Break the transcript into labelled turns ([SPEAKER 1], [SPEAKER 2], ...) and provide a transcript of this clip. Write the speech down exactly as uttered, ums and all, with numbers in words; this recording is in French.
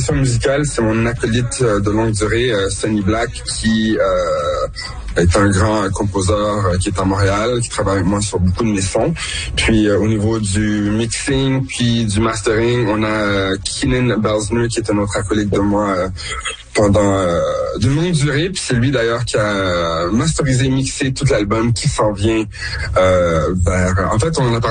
[SPEAKER 1] Musicale, c'est mon acolyte de longue durée, euh, Sonny Black, qui euh, est un grand compositeur euh, qui est à Montréal, qui travaille avec moi sur beaucoup de mes sons. Puis euh, au niveau du mixing, puis du mastering, on a euh, Keenan Belsner, qui est un autre acolyte de moi euh, pendant euh, de longue durée. Puis c'est lui d'ailleurs qui a masterisé, mixé tout l'album qui s'en vient euh, vers... En fait, on en a parlé